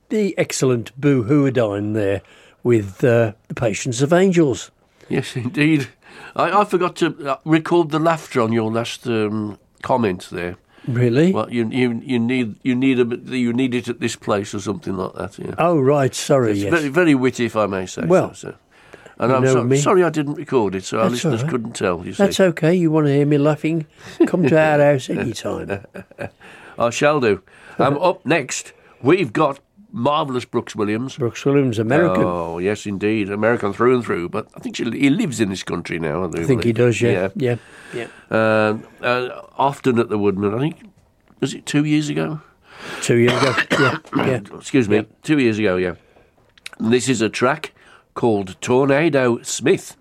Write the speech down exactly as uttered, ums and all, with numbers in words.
the excellent Boo Hooadine there with uh, The Patience of Angels. Yes, indeed. I, I forgot to uh, record the laughter on your last um, comment there. Really? Well, you you you need you need a bit- you need it at this place or something like that. Yeah. Oh, right, sorry, It's yes. very very witty, if I may say. Well, so, so. And you I'm know so, me. sorry I didn't record it, so our That's all listeners right. couldn't tell. You see, That's okay. You want to hear me laughing? Come to our house any time. I shall do. Um, up next, we've got marvellous Brooks Williams. Brooks Williams, American. Oh, yes, indeed. American through and through. But I think she, he lives in this country now. I, do I think he believe. does, yeah. Yeah, yeah. Uh, uh, often at the Woodman, I think, was it two years ago? Two years ago. Yeah, yeah. Excuse me, Yeah. two years ago, yeah. And this is a track called Tornado Smith.